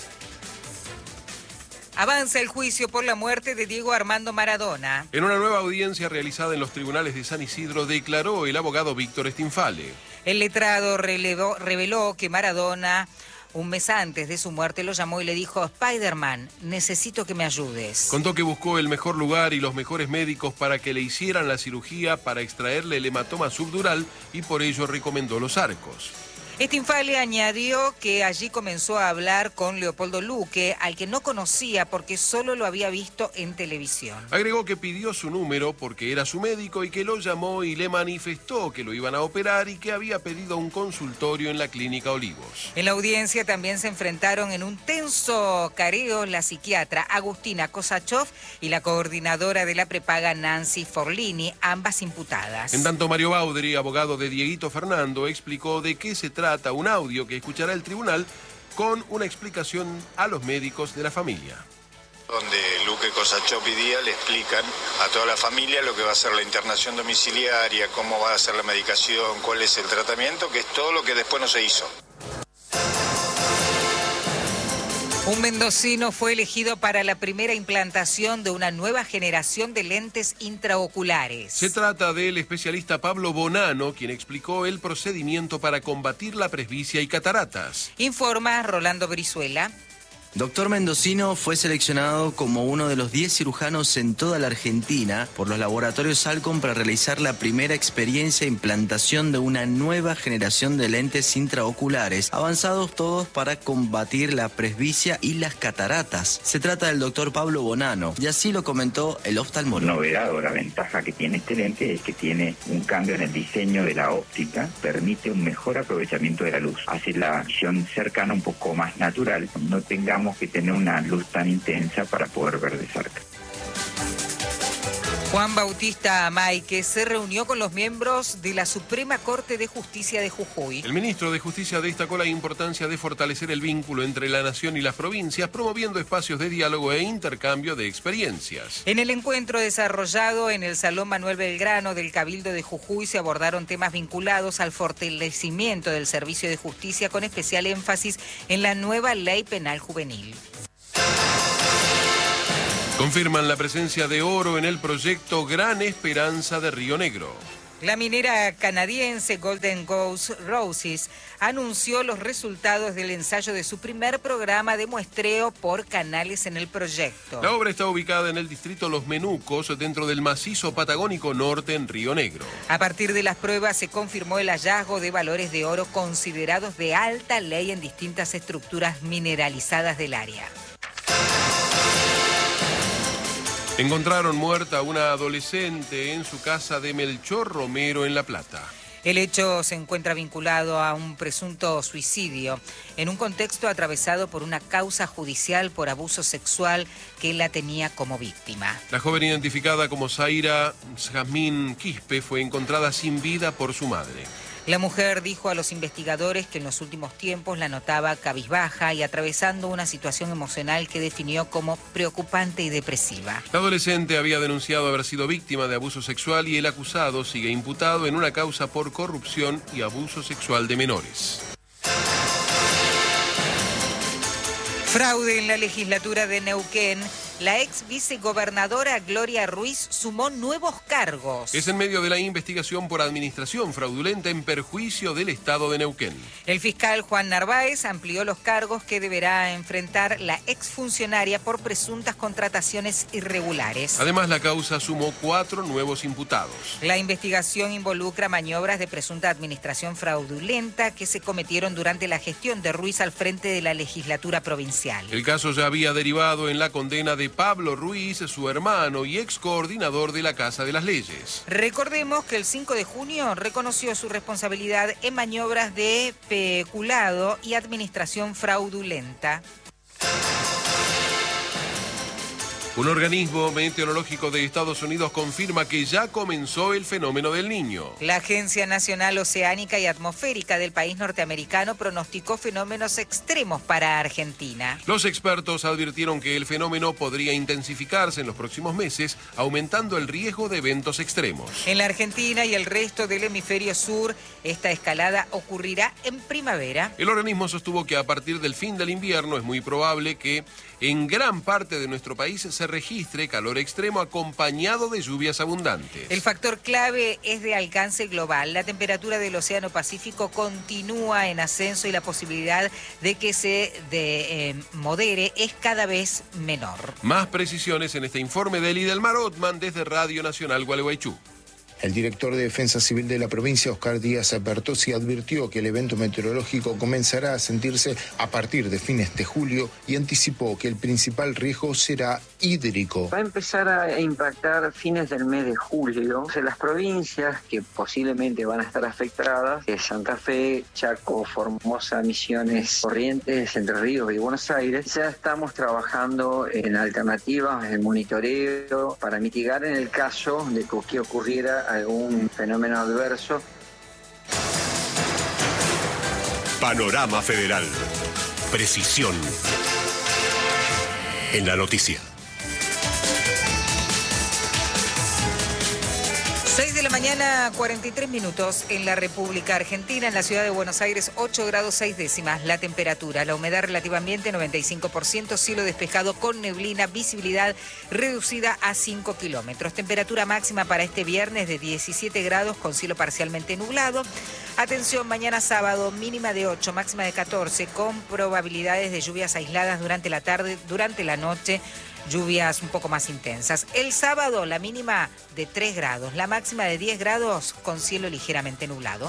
Speaker 1: Avanza el juicio por la muerte de Diego Armando Maradona.
Speaker 2: En una nueva audiencia realizada en los tribunales de San Isidro, declaró el abogado Víctor Stinfale.
Speaker 1: El letrado relevó, reveló que Maradona, un mes antes de su muerte, lo llamó y le dijo: Spider-Man, necesito que me ayudes.
Speaker 2: Contó que buscó el mejor lugar y los mejores médicos para que le hicieran la cirugía para extraerle el hematoma subdural y por ello recomendó los arcos.
Speaker 1: Stinfale añadió que allí comenzó a hablar con Leopoldo Luque, al que no conocía porque solo lo había visto en televisión.
Speaker 2: Agregó que pidió su número porque era su médico y que lo llamó y le manifestó que lo iban a operar y que había pedido un consultorio en la Clínica Olivos.
Speaker 1: En la audiencia también se enfrentaron en un tenso careo la psiquiatra Agustina Kosachov y la coordinadora de la prepaga Nancy Forlini, ambas imputadas.
Speaker 2: En tanto, Mario Baudry, abogado de Dieguito Fernando, explicó de qué se trata un audio que escuchará el tribunal con una explicación a los médicos de la familia.
Speaker 22: Donde Luque Kosachov y Díaz le explican a toda la familia lo que va a ser la internación domiciliaria, cómo va a ser la medicación, cuál es el tratamiento, que es todo lo que después no se hizo.
Speaker 1: Un mendocino fue elegido para la primera implantación de una nueva generación de lentes intraoculares.
Speaker 2: Se trata del especialista Pablo Bonano, quien explicó el procedimiento para combatir la presbicia y cataratas.
Speaker 1: Informa Rolando Brizuela.
Speaker 23: Doctor Mendocino fue seleccionado como uno de los diez cirujanos en toda la Argentina por los laboratorios Salcom para realizar la primera experiencia e implantación de una nueva generación de lentes intraoculares, avanzados todos para combatir la presbicia y las cataratas. Se trata del doctor Pablo Bonano, y así lo comentó el oftalmólogo.
Speaker 24: Novedad o la ventaja que tiene este lente es que tiene un cambio en el diseño de la óptica, permite un mejor aprovechamiento de la luz, hace la visión cercana un poco más natural, no tengamos que tener una luz tan intensa para poder ver de cerca.
Speaker 1: Juan Bautista Amaique se reunió con los miembros de la Suprema Corte de Justicia de Jujuy.
Speaker 2: El ministro de Justicia destacó la importancia de fortalecer el vínculo entre la nación y las provincias, promoviendo espacios de diálogo e intercambio de experiencias.
Speaker 1: En el encuentro desarrollado en el Salón Manuel Belgrano del Cabildo de Jujuy se abordaron temas vinculados al fortalecimiento del servicio de justicia, con especial énfasis en la nueva ley penal juvenil.
Speaker 2: Confirman la presencia de oro en el proyecto Gran Esperanza de Río Negro.
Speaker 1: La minera canadiense Golden Ghost Roses anunció los resultados del ensayo de su primer programa de muestreo por canales en el proyecto.
Speaker 2: La obra está ubicada en el distrito Los Menucos, dentro del macizo patagónico norte en Río Negro.
Speaker 1: A partir de las pruebas se confirmó el hallazgo de valores de oro considerados de alta ley en distintas estructuras mineralizadas del área.
Speaker 2: Encontraron muerta a una adolescente en su casa de Melchor Romero en La Plata.
Speaker 1: El hecho se encuentra vinculado a un presunto suicidio en un contexto atravesado por una causa judicial por abuso sexual que la tenía como víctima.
Speaker 2: La joven, identificada como Zaira Jazmín Quispe, fue encontrada sin vida por su madre.
Speaker 1: La mujer dijo a los investigadores que en los últimos tiempos la notaba cabizbaja y atravesando una situación emocional que definió como preocupante y depresiva.
Speaker 2: La adolescente había denunciado haber sido víctima de abuso sexual y el acusado sigue imputado en una causa por corrupción y abuso sexual de menores.
Speaker 1: Fraude en la legislatura de Neuquén. La ex vicegobernadora Gloria Ruiz sumó nuevos cargos.
Speaker 2: Es en medio de la investigación por administración fraudulenta en perjuicio del Estado de Neuquén.
Speaker 1: El fiscal Juan Narváez amplió los cargos que deberá enfrentar la exfuncionaria por presuntas contrataciones irregulares.
Speaker 2: Además, la causa sumó cuatro nuevos imputados.
Speaker 1: La investigación involucra maniobras de presunta administración fraudulenta que se cometieron durante la gestión de Ruiz al frente de la legislatura provincial.
Speaker 2: El caso ya había derivado en la condena de Pablo Ruiz, su hermano y ex coordinador de la Casa de las Leyes.
Speaker 1: Recordemos que el cinco de junio reconoció su responsabilidad en maniobras de peculado y administración fraudulenta.
Speaker 2: Un organismo meteorológico de Estados Unidos confirma que ya comenzó el fenómeno del Niño.
Speaker 1: La Agencia Nacional Oceánica y Atmosférica del país norteamericano pronosticó fenómenos extremos para Argentina.
Speaker 2: Los expertos advirtieron que el fenómeno podría intensificarse en los próximos meses, aumentando el riesgo de eventos extremos.
Speaker 1: En la Argentina y el resto del hemisferio sur, esta escalada ocurrirá en primavera.
Speaker 2: El organismo sostuvo que a partir del fin del invierno es muy probable que en gran parte de nuestro país se registre calor extremo acompañado de lluvias abundantes.
Speaker 1: El factor clave es de alcance global. La temperatura del Océano Pacífico continúa en ascenso y la posibilidad de que se de, eh, modere es cada vez menor.
Speaker 2: Más precisiones en este informe de Lidelmar Ottman desde Radio Nacional Gualeguaychú.
Speaker 11: El director de Defensa Civil de la provincia, Oscar Díaz Bertossi, advirtió que el evento meteorológico comenzará a sentirse a partir de fines de julio y anticipó que el principal riesgo será hídrico.
Speaker 4: Va a empezar a impactar fines del mes de julio. En las provincias que posiblemente van a estar afectadas, es Santa Fe, Chaco, Formosa, Misiones, Corrientes, Entre Ríos y Buenos Aires, ya estamos trabajando en alternativas, en monitoreo, para mitigar en el caso de que ocurriera algún fenómeno adverso.
Speaker 13: Panorama Federal. Precisión en la noticia.
Speaker 1: seis de la mañana, cuarenta y tres minutos en la República Argentina, en la ciudad de Buenos Aires, ocho grados seis décimas la temperatura, la humedad relativa ambiente noventa y cinco por ciento, cielo despejado con neblina, visibilidad reducida a cinco kilómetros. Temperatura máxima para este viernes de diecisiete grados con cielo parcialmente nublado. Atención, mañana sábado, mínima de ocho, máxima de catorce, con probabilidades de lluvias aisladas durante la tarde, durante la noche, lluvias un poco más intensas. El sábado, la mínima de tres grados, la máxima de diez grados con cielo ligeramente nublado.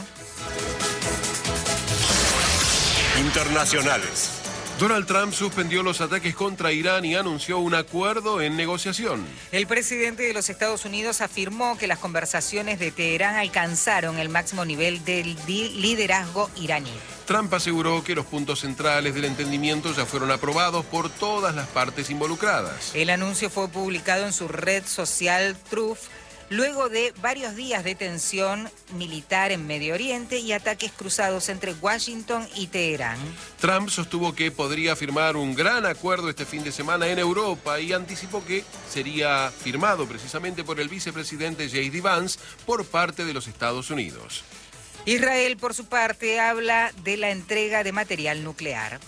Speaker 13: Internacionales.
Speaker 2: Donald Trump suspendió los ataques contra Irán y anunció un acuerdo en negociación.
Speaker 1: El presidente de los Estados Unidos afirmó que las conversaciones de Teherán alcanzaron el máximo nivel del liderazgo iraní.
Speaker 2: Trump aseguró que los puntos centrales del entendimiento ya fueron aprobados por todas las partes involucradas.
Speaker 1: El anuncio fue publicado en su red social Truth, luego de varios días de tensión militar en Medio Oriente y ataques cruzados entre Washington y Teherán.
Speaker 2: Trump sostuvo que podría firmar un gran acuerdo este fin de semana en Europa y anticipó que sería firmado precisamente por el vicepresidente J D Vance por parte de los Estados Unidos.
Speaker 1: Israel, por su parte, habla de la entrega de material nuclear.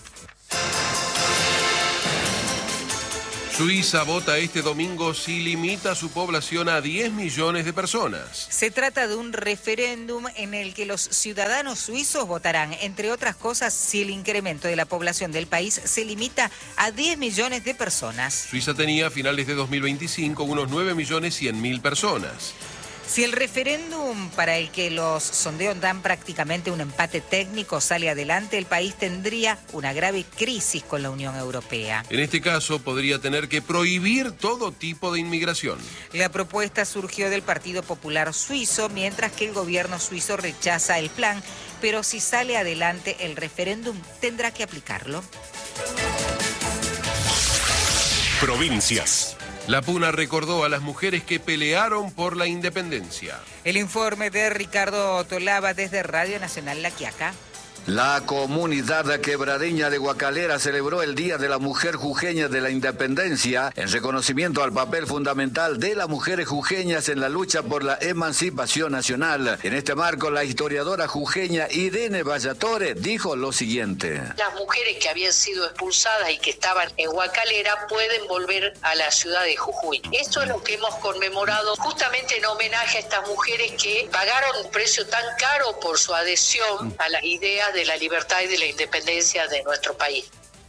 Speaker 2: Suiza vota este domingo si limita su población a diez millones de personas.
Speaker 1: Se trata de un referéndum en el que los ciudadanos suizos votarán, entre otras cosas, si el incremento de la población del país se limita a diez millones de personas.
Speaker 2: Suiza tenía a finales de dos mil veinticinco unos nueve millones cien mil personas.
Speaker 1: Si el referéndum para el que los sondeos dan prácticamente un empate técnico sale adelante, el país tendría una grave crisis con la Unión Europea.
Speaker 2: En este caso, podría tener que prohibir todo tipo de inmigración.
Speaker 1: La propuesta surgió del Partido Popular Suizo, mientras que el gobierno suizo rechaza el plan, pero si sale adelante el referéndum, tendrá que aplicarlo.
Speaker 13: Provincias.
Speaker 2: La Puna recordó a las mujeres que pelearon por la independencia.
Speaker 1: El informe de Ricardo Tolaba desde Radio Nacional La Quiaca.
Speaker 5: La comunidad quebradeña de Guacalera celebró el Día de la Mujer Jujeña de la Independencia en reconocimiento al papel fundamental de las mujeres jujeñas en la lucha por la emancipación nacional. En este marco, la historiadora jujeña Irene Vallatore dijo lo siguiente.
Speaker 6: Las mujeres que habían sido expulsadas y que estaban en Guacalera pueden volver a la ciudad de Jujuy. Esto es lo que hemos conmemorado justamente en homenaje a estas mujeres que pagaron un precio tan caro por su adhesión a las ideas de la libertad y de la independencia de nuestro país.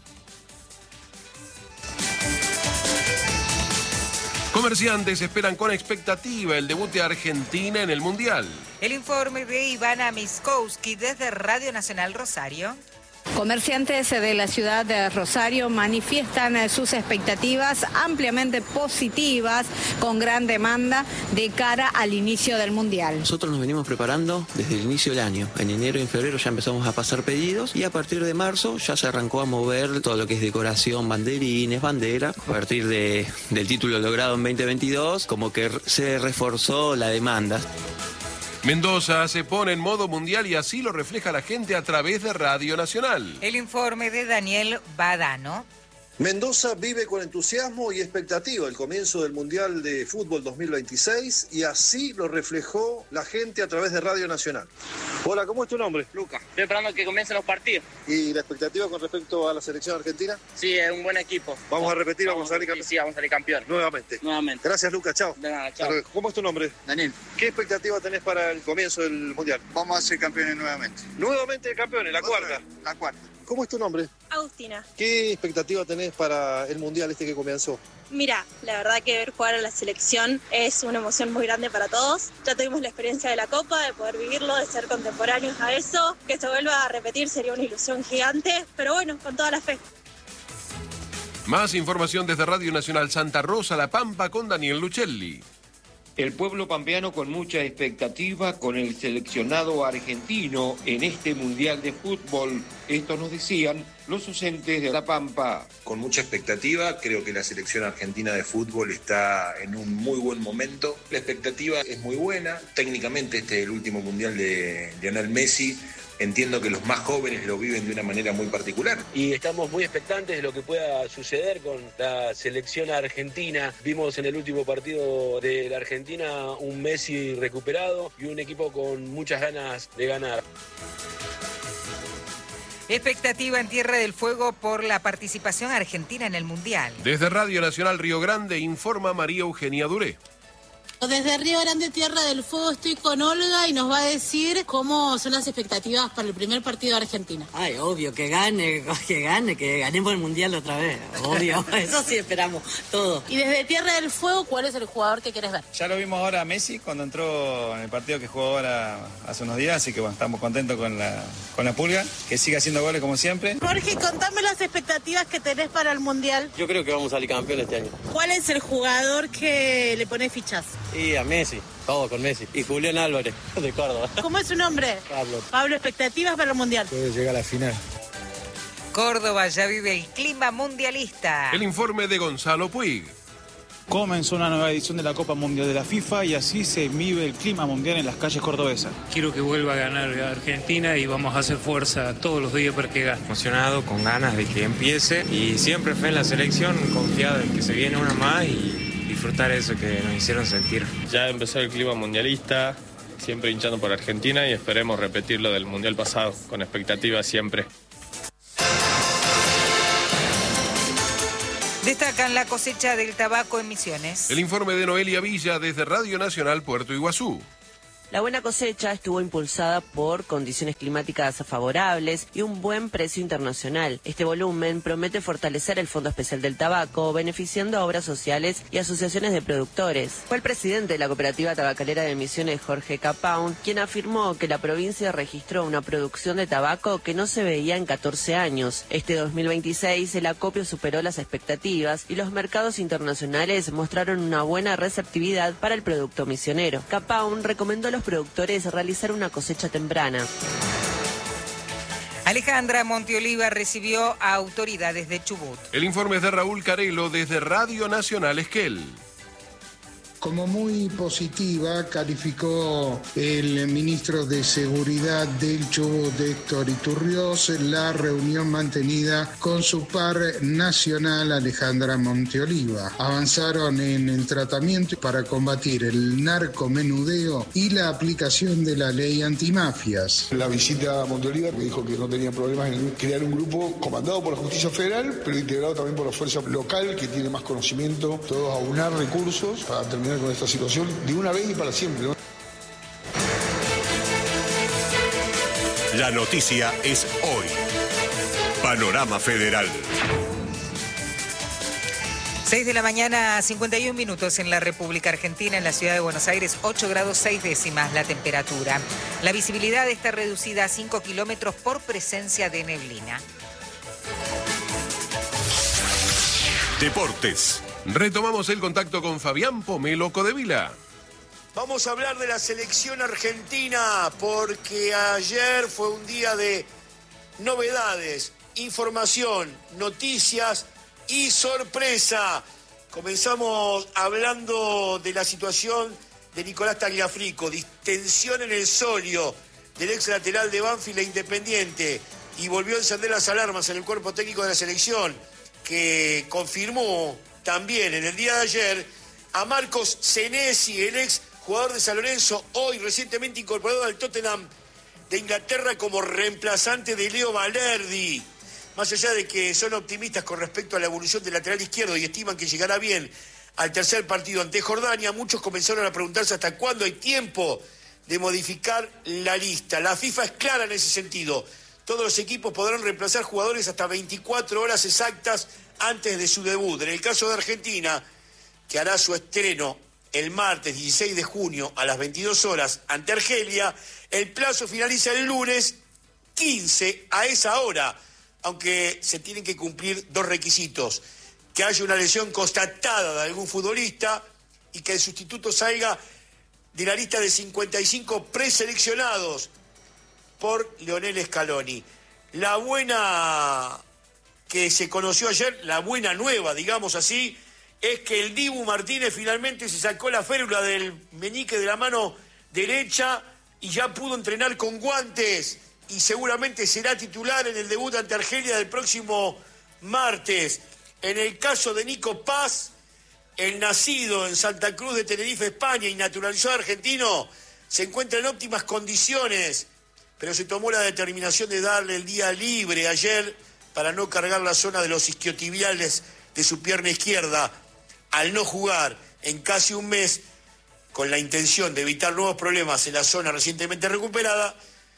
Speaker 2: Comerciantes esperan con expectativa el debut de Argentina en el Mundial.
Speaker 1: El informe de Ivana Miskowski desde Radio Nacional Rosario.
Speaker 7: Comerciantes de la ciudad de Rosario manifiestan sus expectativas ampliamente positivas, con gran demanda de cara al inicio del Mundial.
Speaker 8: Nosotros nos venimos preparando desde el inicio del año. En enero y en febrero ya empezamos a pasar pedidos y a partir de marzo ya se arrancó a mover todo lo que es decoración, banderines, bandera. A partir de, del título logrado en veinte veintidós, como que se reforzó la demanda.
Speaker 2: Mendoza se pone en modo mundial y así lo refleja la gente a través de Radio Nacional.
Speaker 1: El informe de Daniel Badano.
Speaker 25: Mendoza vive con entusiasmo y expectativa el comienzo del Mundial de Fútbol dos mil veintiséis y así lo reflejó la gente a través de Radio Nacional. Hola, ¿cómo es tu nombre?
Speaker 26: Lucas. Estoy esperando que comiencen los partidos.
Speaker 25: ¿Y la expectativa con respecto a la selección argentina?
Speaker 26: Sí, es un buen equipo.
Speaker 25: Vamos a repetir, vamos, vamos a salir campeón.
Speaker 26: Sí, vamos a salir campeón.
Speaker 25: Nuevamente.
Speaker 26: Nuevamente.
Speaker 25: Gracias, Lucas, chao.
Speaker 26: De nada, chao.
Speaker 25: ¿Cómo es tu nombre?
Speaker 26: Daniel.
Speaker 25: ¿Qué expectativa tenés para el comienzo del Mundial?
Speaker 26: Vamos a ser campeones nuevamente.
Speaker 25: Nuevamente campeones, la cuarta.
Speaker 26: Vez, la cuarta.
Speaker 25: ¿Cómo es tu nombre?
Speaker 27: Agustina.
Speaker 25: ¿Qué expectativa tenés para el Mundial este que comenzó?
Speaker 27: Mira, la verdad que ver jugar a la selección es una emoción muy grande para todos. Ya tuvimos la experiencia de la Copa, de poder vivirlo, de ser contemporáneos a eso. Que se vuelva a repetir sería una ilusión gigante, pero bueno, con toda la fe.
Speaker 2: Más información desde Radio Nacional Santa Rosa, La Pampa, con Daniel Luchelli.
Speaker 28: El pueblo pampeano con mucha expectativa con el seleccionado argentino en este Mundial de Fútbol. Esto nos decían los docentes de La Pampa.
Speaker 29: Con mucha expectativa, creo que la selección argentina de fútbol está en un muy buen momento. La expectativa es muy buena. Técnicamente este es el último Mundial de Lionel Messi. Entiendo que los más jóvenes lo viven de una manera muy particular.
Speaker 30: Y estamos muy expectantes de lo que pueda suceder con la selección argentina. Vimos en el último partido de la Argentina un Messi recuperado y un equipo con muchas ganas de ganar.
Speaker 1: Expectativa en Tierra del Fuego por la participación argentina en el Mundial.
Speaker 2: Desde Radio Nacional Río Grande informa María Eugenia Duré.
Speaker 31: Desde Río Grande, Tierra del Fuego, estoy con Olga y nos va a decir cómo son las expectativas para el primer partido de Argentina.
Speaker 32: Ay, obvio, que gane, que gane, que ganemos el Mundial otra vez, obvio, eso sí esperamos, todo.
Speaker 31: Y desde Tierra del Fuego, ¿cuál es el jugador que querés ver?
Speaker 33: Ya lo vimos ahora a Messi cuando entró en el partido que jugó ahora hace unos días, así que bueno, estamos contentos con la, con la Pulga, que siga haciendo goles como siempre.
Speaker 31: Jorge, contame las expectativas que tenés para el Mundial.
Speaker 30: Yo creo que vamos a salir campeones este año.
Speaker 31: ¿Cuál es el jugador que le pone fichas?
Speaker 30: Y a Messi, todo con Messi. Y Julián Álvarez, de Córdoba.
Speaker 31: ¿Cómo es su nombre?
Speaker 30: Pablo.
Speaker 31: Pablo, expectativas para el Mundial.
Speaker 33: Puede llegar a la final.
Speaker 1: Córdoba ya vive el clima mundialista.
Speaker 2: El informe de Gonzalo Puig.
Speaker 34: Comenzó una nueva edición de la Copa Mundial de la FIFA y así se vive el clima mundial en las calles cordobesas.
Speaker 35: Quiero que vuelva a ganar Argentina y vamos a hacer fuerza todos los días para que gane.
Speaker 36: Emocionado, con ganas de que empiece y siempre fe en la selección, confiado en que se viene una más y disfrutar eso que nos hicieron sentir.
Speaker 37: Ya empezó el clima mundialista, siempre hinchando por Argentina y esperemos repetir lo del mundial pasado, con expectativa siempre.
Speaker 1: Destacan la cosecha del tabaco en Misiones.
Speaker 2: El informe de Noelia Villa desde Radio Nacional Puerto Iguazú.
Speaker 38: La buena cosecha estuvo impulsada por condiciones climáticas favorables y un buen precio internacional. Este volumen promete fortalecer el Fondo Especial del Tabaco, beneficiando a obras sociales y asociaciones de productores. Fue el presidente de la Cooperativa Tabacalera de Misiones, Jorge Capaun, quien afirmó que la provincia registró una producción de tabaco que no se veía en catorce años. Este dos mil veintiséis el acopio superó las expectativas y los mercados internacionales mostraron una buena receptividad para el producto misionero. Capaun recomendó a los productores realizar una cosecha temprana.
Speaker 1: Alejandra Monteoliva recibió a autoridades de Chubut.
Speaker 2: El informe es de Raúl Carelo desde Radio Nacional Esquel.
Speaker 3: Como muy positiva calificó el ministro de Seguridad del Chubut, Héctor Iturrioz, la reunión mantenida con su par nacional Alejandra Monteoliva. Avanzaron en el tratamiento para combatir el narcomenudeo y la aplicación de la ley antimafias.
Speaker 4: La visita a Monteoliva me dijo que no tenía problemas en crear un grupo comandado por la Justicia Federal, pero integrado también por la fuerza local que tiene más conocimiento, todos aunar recursos para terminar con esta situación de una vez y para siempre, ¿no?
Speaker 9: La noticia es hoy. Panorama Federal.
Speaker 1: seis de la mañana, cincuenta y un minutos en la República Argentina, en la ciudad de Buenos Aires, ocho grados seis décimas la temperatura. La visibilidad está reducida a cinco kilómetros por presencia de neblina.
Speaker 9: Deportes.
Speaker 2: Retomamos el contacto con Fabián Pomelo Codevila.
Speaker 10: Vamos a hablar de la selección argentina porque ayer fue un día de novedades, información, noticias y sorpresa. Comenzamos hablando de la situación de Nicolás Tagliafico, distensión en el solio del ex lateral de Banfield e Independiente, y volvió a encender las alarmas en el cuerpo técnico de la selección, que confirmó también en el día de ayer a Marcos Senesi, el ex jugador de San Lorenzo, hoy recientemente incorporado al Tottenham de Inglaterra como reemplazante de Leo Valerdi. Más allá de que son optimistas con respecto a la evolución del lateral izquierdo y estiman que llegará bien al tercer partido ante Jordania, muchos comenzaron a preguntarse hasta cuándo hay tiempo de modificar la lista. La FIFA es clara en ese sentido. Todos los equipos podrán reemplazar jugadores hasta veinticuatro horas exactas antes de su debut. En el caso de Argentina, que hará su estreno el martes dieciséis de junio a las veintidós horas ante Argelia, el plazo finaliza el lunes quince a esa hora, aunque se tienen que cumplir dos requisitos: que haya una lesión constatada de algún futbolista y que el sustituto salga de la lista de cincuenta y cinco preseleccionados por Lionel Scaloni. La buena que se conoció ayer, la buena nueva, digamos así, es que el Dibu Martínez finalmente se sacó la férula del meñique de la mano derecha y ya pudo entrenar con guantes y seguramente será titular en el debut ante Argelia del próximo martes. En el caso de Nico Paz, el nacido en Santa Cruz de Tenerife, España, y naturalizado argentino, se encuentra en óptimas condiciones, pero se tomó la determinación de darle el día libre ayer para no cargar la zona de los isquiotibiales de su pierna izquierda. Al no jugar en casi un mes, con la intención de evitar nuevos problemas en la zona recientemente recuperada,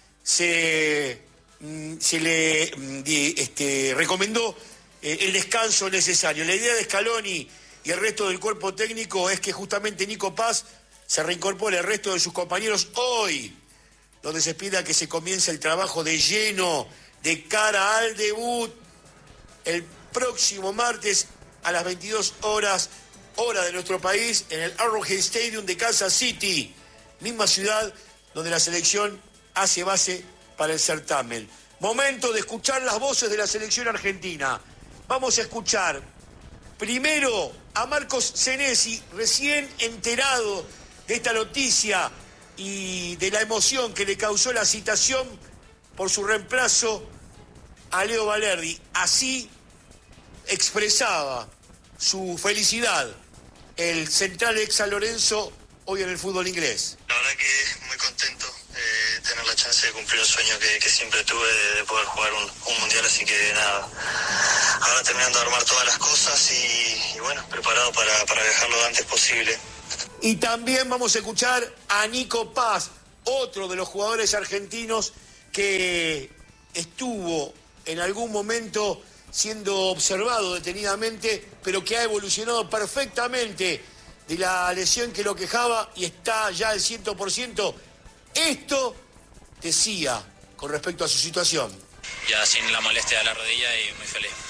Speaker 10: se, se le este, recomendó eh, el descanso necesario. La idea de Scaloni y el resto del cuerpo técnico es que justamente Nico Paz se reincorpore al resto de sus compañeros hoy, donde se pida que se comience el trabajo de lleno de cara al debut el próximo martes a las veintidós horas, hora de nuestro país, en el Arrowhead Stadium de Kansas City, misma ciudad donde la selección hace base para el certamen. Momento de escuchar las voces de la selección argentina. Vamos a escuchar primero a Marcos Senesi, recién enterado de esta noticia y de la emoción que le causó la citación por su reemplazo a Leo Valerdi. Así expresaba su felicidad el central ex San Lorenzo hoy en el fútbol inglés.
Speaker 11: La verdad que muy contento de tener la chance de cumplir un sueño que, que siempre tuve de, de poder jugar un, un mundial, así que nada, ahora terminando de armar todas las cosas y, y bueno, preparado para, para viajar lo antes posible.
Speaker 10: Y también vamos a escuchar a Nico Paz, otro de los jugadores argentinos que estuvo en algún momento siendo observado detenidamente, pero que ha evolucionado perfectamente de la lesión que lo quejaba y está ya al cien por ciento. Esto decía con respecto a su situación.
Speaker 12: Ya sin la molestia de la rodilla y muy feliz.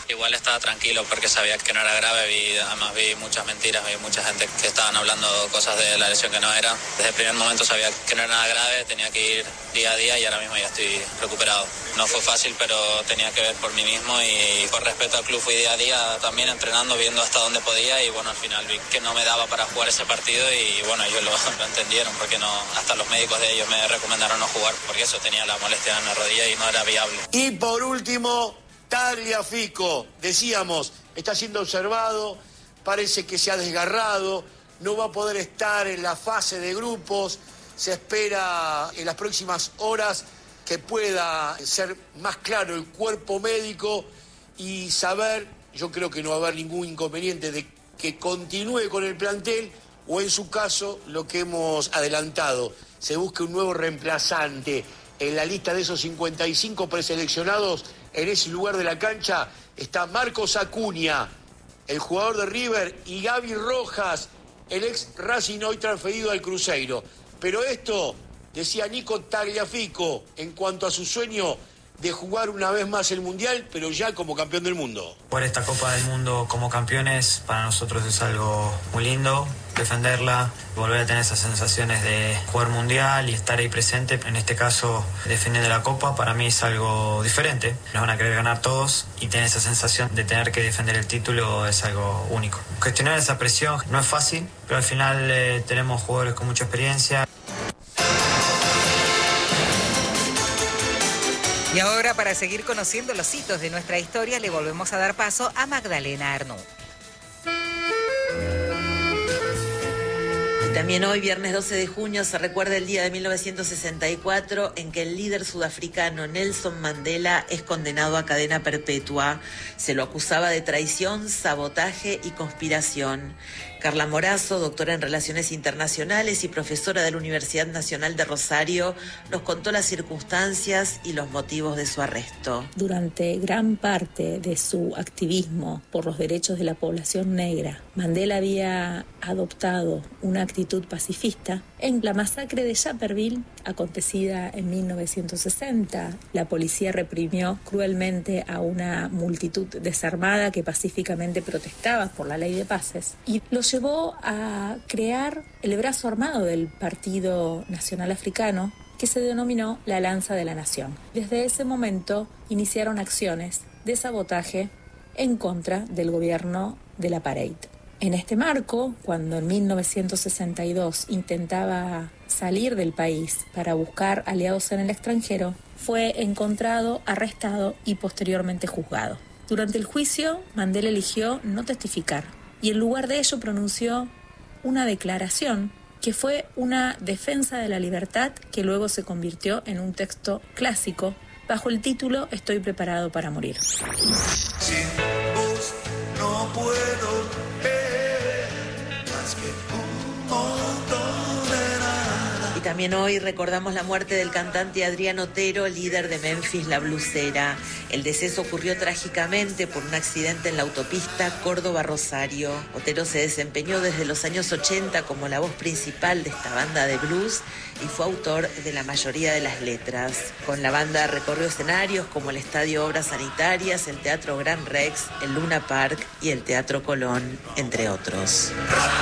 Speaker 5: Igual estaba tranquilo porque sabía que no era grave, vi, además vi muchas mentiras, vi mucha gente que estaban hablando cosas de la lesión que no era. Desde el primer momento sabía que no era nada grave, tenía que ir día a día y ahora mismo ya estoy recuperado. No fue fácil, pero tenía que ver por mí mismo y por respeto al club fui día a día también entrenando, viendo hasta dónde podía y bueno, al final vi que no me daba para jugar ese partido y bueno, ellos lo, lo entendieron porque no, hasta los médicos de ellos me recomendaron no jugar porque eso tenía la molestia en la rodilla y no era viable.
Speaker 10: Y por último, Tagliafico, decíamos, está siendo observado, parece que se ha desgarrado, no va a poder estar en la fase de grupos, se espera en las próximas horas que pueda ser más claro el cuerpo médico y saber, yo creo que no va a haber ningún inconveniente de que continúe con el plantel o en su caso, lo que hemos adelantado, se busque un nuevo reemplazante. En la lista de esos cincuenta y cinco preseleccionados, en ese lugar de la cancha, está Marcos Acuña, el jugador de River, y Gaby Rojas, el ex Racing hoy transferido al Cruzeiro. Pero esto, decía Nico Tagliafico, en cuanto a su sueño de jugar una vez más el Mundial, pero ya como campeón del mundo.
Speaker 6: Jugar esta Copa del Mundo como campeones para nosotros es algo muy lindo, defenderla, volver a tener esas sensaciones de jugar Mundial y estar ahí presente, en este caso defendiendo la Copa, para mí es algo diferente. Nos van a querer ganar todos y tener esa sensación de tener que defender el título es algo único. Gestionar esa presión no es fácil, pero al final eh, tenemos jugadores con mucha experiencia.
Speaker 1: Y ahora, para seguir conociendo los hitos de nuestra historia, le volvemos a dar paso a Magdalena Arnaud.
Speaker 38: También hoy, viernes doce de junio, se recuerda el día de mil novecientos sesenta y cuatro en que el líder sudafricano Nelson Mandela es condenado a cadena perpetua. Se lo acusaba de traición, sabotaje y conspiración. Carla Morazo, doctora en Relaciones Internacionales y profesora de la Universidad Nacional de Rosario, nos contó las circunstancias y los motivos de su arresto.
Speaker 7: Durante gran parte de su activismo por los derechos de la población negra, Mandela había adoptado una actitud pacifista. En la masacre de Upperville, acontecida en mil novecientos sesenta, la policía reprimió cruelmente a una multitud desarmada que pacíficamente protestaba por la ley de pases y los llevó a crear el brazo armado del Partido Nacional Africano, que se denominó la Lanza de la Nación. Desde ese momento iniciaron acciones de sabotaje en contra del gobierno del apartheid. En este marco, cuando en mil novecientos sesenta y dos intentaba salir del país para buscar aliados en el extranjero, fue encontrado, arrestado y posteriormente juzgado. Durante el juicio, Mandela eligió no testificar y en lugar de ello pronunció una declaración que fue una defensa de la libertad que luego se convirtió en un texto clásico bajo el título Estoy preparado para morir.
Speaker 8: Sin vos no puedo ver más que un montón de nada.
Speaker 38: Y también hoy recordamos la muerte del cantante Adrián Otero, líder de Memphis La Blusera. El deceso ocurrió trágicamente por un accidente en la autopista Córdoba-Rosario. Otero se desempeñó desde los años ochenta como la voz principal de esta banda de blues y fue autor de la mayoría de las letras. Con la banda recorrió escenarios como el Estadio Obras Sanitarias, el Teatro Gran Rex, el Luna Park y el Teatro Colón, entre otros.